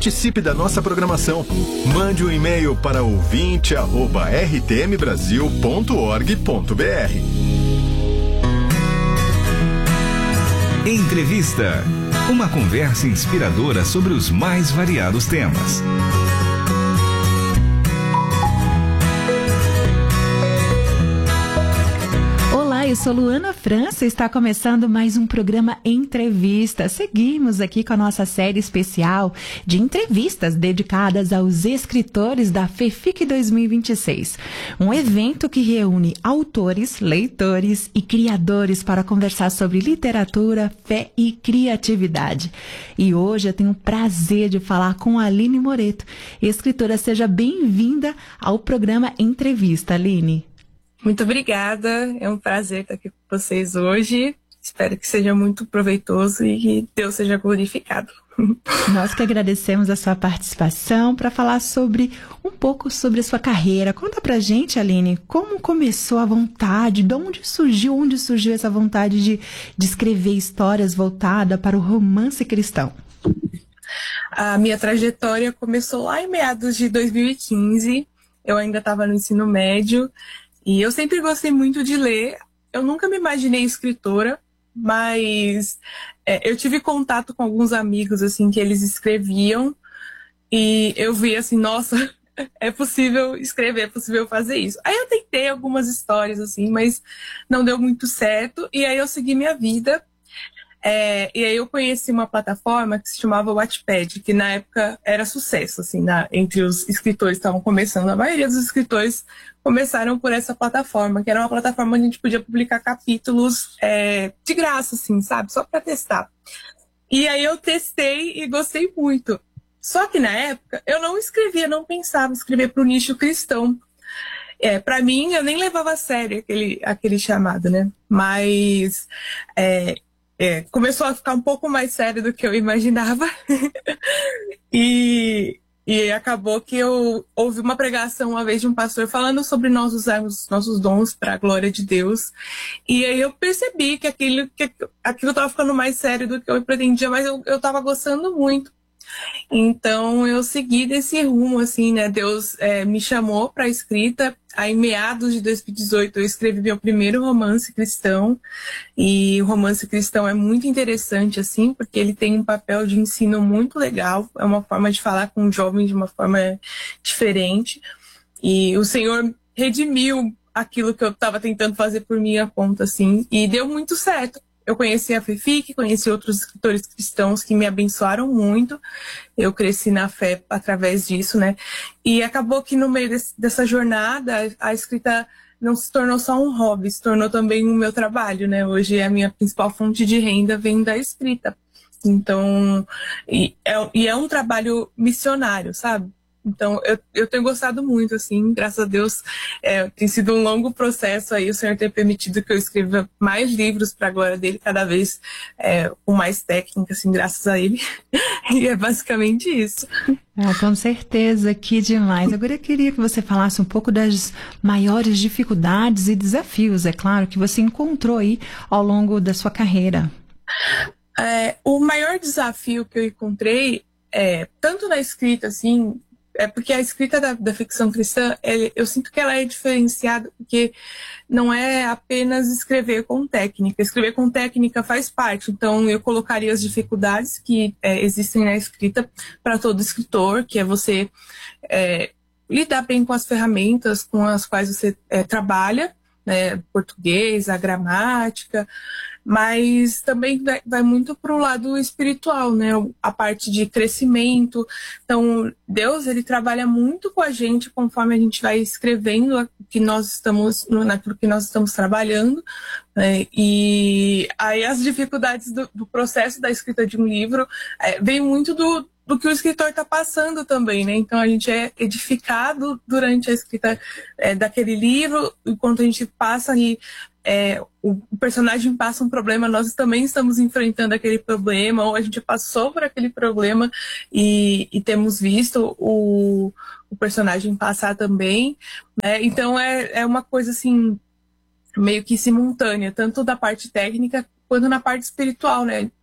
Participe da nossa programação. Mande um e-mail para ouvinte@rtmbrasil.org.br. Entrevista. Uma conversa inspiradora sobre os mais variados temas. Olá, eu sou Luana França, está começando mais um programa Entrevista. Seguimos aqui com a nossa série especial de entrevistas dedicadas aos escritores da FEFIC 2026. Um evento que reúne autores, leitores e criadores para conversar sobre literatura, fé e criatividade. E hoje eu tenho o prazer de falar com a Aline Moreto. Escritora, seja bem-vinda ao programa Entrevista, Aline. Muito obrigada, é um prazer estar aqui com vocês hoje. Espero que seja muito proveitoso e que Deus seja glorificado. Nós que agradecemos a sua participação para falar um pouco sobre a sua carreira. Conta pra gente, Aline, como começou a vontade, onde surgiu essa vontade de escrever histórias voltada para o romance cristão? A minha trajetória começou lá em meados de 2015, eu ainda estava no ensino médio. E eu sempre gostei muito de ler. Eu nunca me imaginei escritora, mas eu tive contato com alguns amigos, assim, que eles escreviam. E eu vi assim, nossa, é possível escrever, é possível fazer isso. Aí eu tentei algumas histórias, assim, mas não deu muito certo. E aí eu segui minha vida. E aí eu conheci uma plataforma que se chamava Wattpad, que na época era sucesso, assim, entre os escritores que estavam começando. A maioria dos escritores começaram por essa plataforma, que era uma plataforma onde a gente podia publicar capítulos de graça, assim, sabe? Só para testar. E aí eu testei e gostei muito. Só que na época eu não escrevia, não pensava em escrever para o nicho cristão. Para mim, eu nem levava a sério aquele chamado, né? Mas começou a ficar um pouco mais sério do que eu imaginava. E acabou que eu ouvi uma pregação uma vez de um pastor falando sobre nós usarmos nossos dons para a glória de Deus. E aí eu percebi que aquilo estava ficando mais sério do que eu pretendia, mas eu estava gostando muito. Então eu segui desse rumo, assim, né? Deus me chamou para a escrita. Aí, em meados de 2018, eu escrevi meu primeiro romance cristão. E o romance cristão é muito interessante, assim, porque ele tem um papel de ensino muito legal. É uma forma de falar com o jovem de uma forma diferente. E o Senhor redimiu aquilo que eu estava tentando fazer por minha conta, assim, e deu muito certo. Eu conheci a FEFIC, conheci outros escritores cristãos que me abençoaram muito. Eu cresci na fé através disso, né? E acabou que no meio dessa jornada, a escrita não se tornou só um hobby, se tornou também o meu trabalho, né? Hoje a minha principal fonte de renda vem da escrita. Então, é um trabalho missionário, sabe? Então, eu tenho gostado muito, assim, graças a Deus. Tem sido um longo processo aí, o Senhor tem permitido que eu escreva mais livros para a glória dele, cada vez com mais técnica, assim, graças a ele. E é basicamente isso. Com certeza, que demais. Agora eu queria que você falasse um pouco das maiores dificuldades e desafios, é claro, que você encontrou aí ao longo da sua carreira. O maior desafio que eu encontrei, tanto na escrita, assim, porque a escrita da ficção cristã, eu sinto que ela é diferenciada, porque não é apenas escrever com técnica. Escrever com técnica faz parte. Então, eu colocaria as dificuldades que existem na escrita para todo escritor, que é você lidar bem com as ferramentas com as quais você trabalha, né, português, a gramática, mas também vai muito para o lado espiritual, né? A parte de crescimento. Então, Deus, ele trabalha muito com a gente conforme a gente vai escrevendo naquilo que nós estamos trabalhando, né? E aí as dificuldades do processo da escrita de um livro vem muito do que o escritor está passando também, né? Então a gente é edificado durante a escrita daquele livro, enquanto a gente passa ali, o personagem passa um problema, nós também estamos enfrentando aquele problema, ou a gente passou por aquele problema e temos visto o personagem passar também, né? Então é uma coisa assim, meio que simultânea, tanto da parte técnica quanto na parte espiritual, né?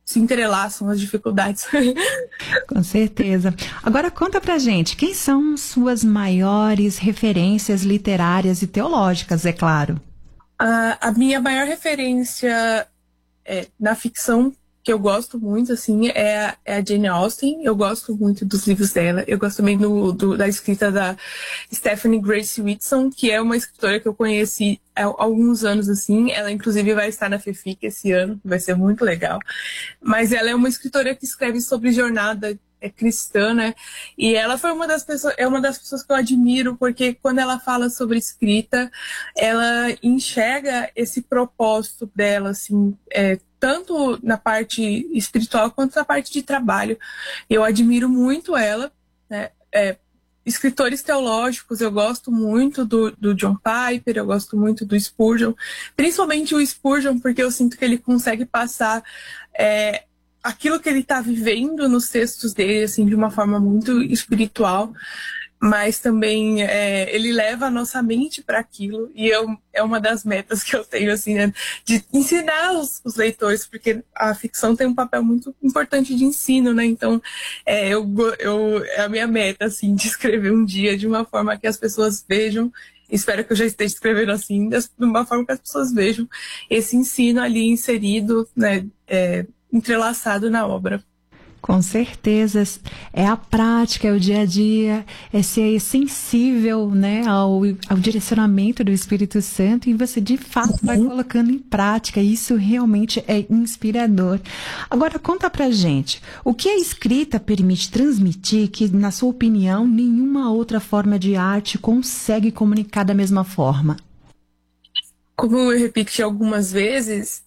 se entrelaçam as dificuldades. Com certeza. Agora conta pra gente, quem são suas maiores referências literárias e teológicas, é claro? A minha maior referência na ficção, que eu gosto muito, assim, é a Jane Austen. Eu gosto muito dos livros dela. Eu gosto também da escrita da Stephanie Grace Whitson, que é uma escritora que eu conheci há alguns anos, assim. Ela, inclusive, vai estar na FEFIC esse ano, vai ser muito legal. Mas ela é uma escritora que escreve sobre jornada cristã, né? E ela foi uma das pessoas que eu admiro, porque quando ela fala sobre escrita, ela enxerga esse propósito dela, assim, tanto na parte espiritual quanto na parte de trabalho. Eu admiro muito ela, né? Escritores teológicos, eu gosto muito do John Piper, eu gosto muito do Spurgeon, principalmente o Spurgeon, porque eu sinto que ele consegue passar aquilo que ele está vivendo nos textos dele, assim, de uma forma muito espiritual, mas também ele leva a nossa mente para aquilo, e é uma das metas que eu tenho, assim, né, de ensinar os leitores, porque a ficção tem um papel muito importante de ensino, né? Então é a minha meta, assim, de escrever um dia de uma forma que as pessoas vejam. Espero que eu já esteja escrevendo assim, de uma forma que as pessoas vejam esse ensino ali inserido, né, entrelaçado na obra. Com certeza, é a prática, é o dia a dia, é ser sensível, né, ao direcionamento do Espírito Santo, e você de fato vai colocando em prática. Isso realmente é inspirador. Agora conta pra gente, o que a escrita permite transmitir que, na sua opinião, nenhuma outra forma de arte consegue comunicar da mesma forma? Como eu repeti algumas vezes,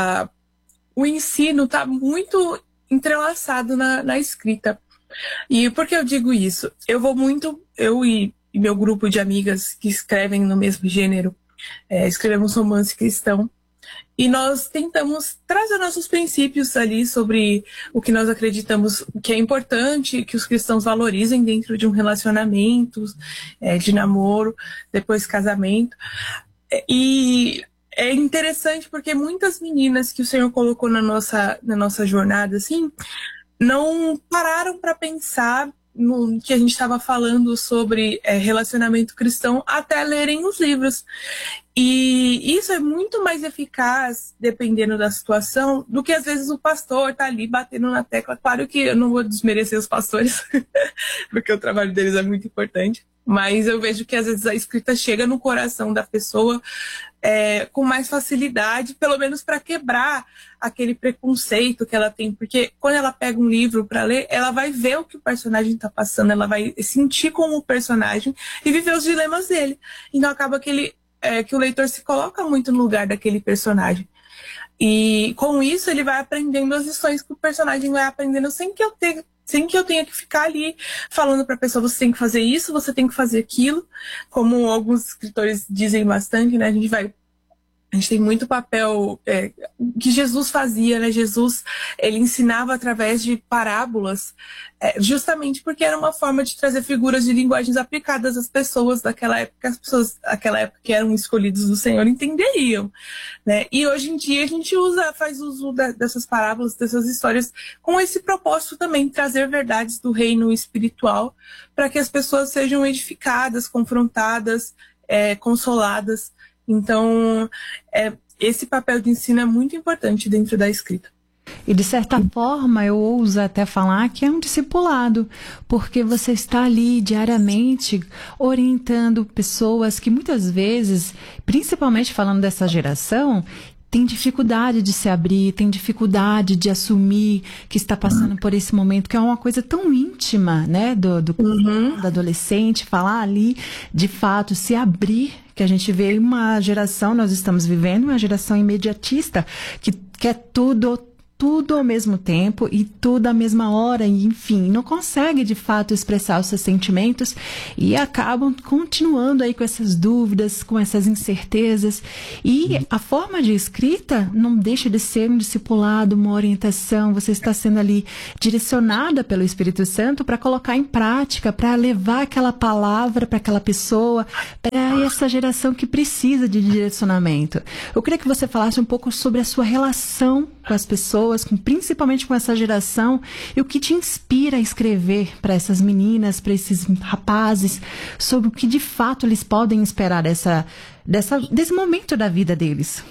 o ensino está muito entrelaçado na escrita. E por que eu digo isso? Eu e meu grupo de amigas que escrevem no mesmo gênero, escrevemos romance cristão, e nós tentamos trazer nossos princípios ali sobre o que nós acreditamos que é importante que os cristãos valorizem dentro de um relacionamento, de namoro, depois casamento. E é interessante porque muitas meninas que o Senhor colocou na nossa jornada, assim, não pararam para pensar no que a gente estava falando sobre relacionamento cristão até lerem os livros. E isso é muito mais eficaz, dependendo da situação, do que às vezes o pastor tá ali batendo na tecla. Claro que eu não vou desmerecer os pastores, porque o trabalho deles é muito importante. Mas eu vejo que às vezes a escrita chega no coração da pessoa com mais facilidade, pelo menos para quebrar aquele preconceito que ela tem. Porque quando ela pega um livro para ler, ela vai ver o que o personagem está passando, ela vai sentir como o personagem e viver os dilemas dele. Então acaba que o leitor se coloca muito no lugar daquele personagem. E com isso ele vai aprendendo as lições que o personagem vai aprendendo sem que eu tenha que ficar ali falando para a pessoa, você tem que fazer isso, você tem que fazer aquilo, como alguns escritores dizem bastante, né? A gente tem muito papel que Jesus fazia, né? Jesus, ele ensinava através de parábolas, justamente porque era uma forma de trazer figuras de linguagens aplicadas às pessoas daquela época. As pessoas daquela época que eram escolhidos do Senhor entenderiam, né? E hoje em dia a gente faz uso dessas parábolas, dessas histórias, com esse propósito também, trazer verdades do reino espiritual para que as pessoas sejam edificadas, confrontadas, consoladas. Então, esse papel de ensino é muito importante dentro da escrita. E de certa forma, eu ouso até falar que é um discipulado, porque você está ali diariamente orientando pessoas que muitas vezes, principalmente falando dessa geração, tem dificuldade de se abrir, tem dificuldade de assumir que está passando por esse momento, que é uma coisa tão íntima, né, do adolescente, falar ali, de fato, se abrir, que a gente vê uma geração, nós estamos vivendo uma geração imediatista, que quer tudo ao mesmo tempo e tudo à mesma hora, e enfim, não consegue de fato expressar os seus sentimentos e acabam continuando aí com essas dúvidas, com essas incertezas. E a forma de escrita não deixa de ser um discipulado, uma orientação. Você está sendo ali direcionada pelo Espírito Santo para colocar em prática, para levar aquela palavra para aquela pessoa, para essa geração que precisa de direcionamento. Eu queria que você falasse um pouco sobre a sua relação com as pessoas, pessoas, principalmente com essa geração, e o que te inspira a escrever para essas meninas, para esses rapazes, sobre o que de fato eles podem esperar desse momento da vida deles?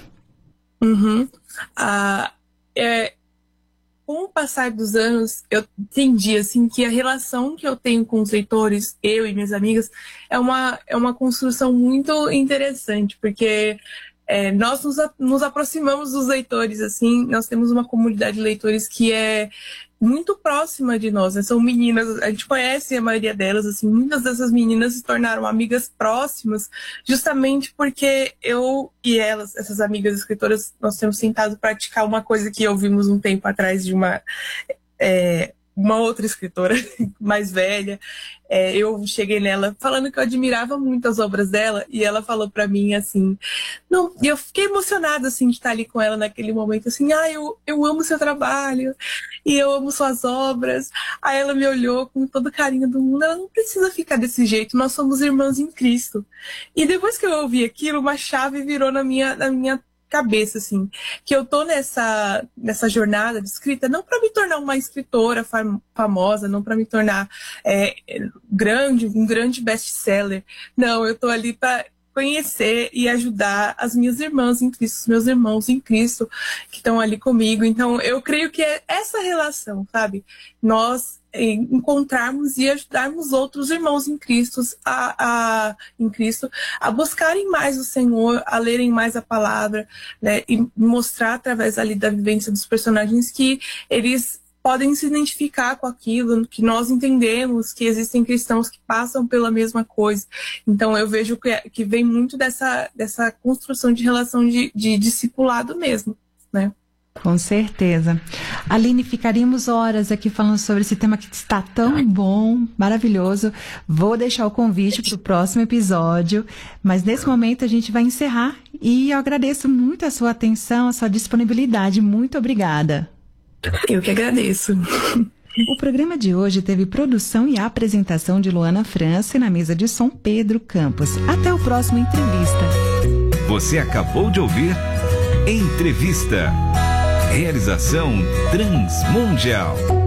Com o passar dos anos, eu entendi assim, que a relação que eu tenho com os leitores, eu e minhas amigas, é uma construção muito interessante, porque nós nos aproximamos dos leitores, assim, nós temos uma comunidade de leitores que é muito próxima de nós, né? São meninas, a gente conhece a maioria delas, assim, muitas dessas meninas se tornaram amigas próximas, justamente porque eu e elas, essas amigas escritoras, nós temos tentado praticar uma coisa que ouvimos um tempo atrás de uma outra escritora mais velha. Eu cheguei nela falando que eu admirava muito as obras dela, e ela falou pra mim assim, não, e eu fiquei emocionada assim de estar ali com ela naquele momento, assim, eu amo seu trabalho e eu amo suas obras. Aí ela me olhou com todo o carinho do mundo, ela não precisa ficar desse jeito, nós somos irmãs em Cristo. E depois que eu ouvi aquilo, uma chave virou na minha cabeça, assim, que eu tô nessa jornada de escrita não para me tornar uma escritora famosa, não para me tornar um grande best-seller. Não, eu tô ali para conhecer e ajudar as minhas irmãs em Cristo, os meus irmãos em Cristo que estão ali comigo. Então, eu creio que é essa relação, sabe? Nós encontrarmos e ajudarmos outros irmãos em Cristo a buscarem mais o Senhor, a lerem mais a palavra, né? E mostrar através ali da vivência dos personagens que eles podem se identificar com aquilo, que nós entendemos que existem cristãos que passam pela mesma coisa. Então eu vejo que vem muito dessa construção de relação de discipulado mesmo, né? Com certeza. Aline, ficaríamos horas aqui falando sobre esse tema que está tão bom, maravilhoso. Vou deixar o convite para o próximo episódio, mas nesse momento a gente vai encerrar e eu agradeço muito a sua atenção, a sua disponibilidade. Muito obrigada. Eu que agradeço. O programa de hoje teve produção e apresentação de Luana França e na mesa de som Pedro Campos. Até o próximo Entrevista. Você acabou de ouvir Entrevista. Realização Transmundial.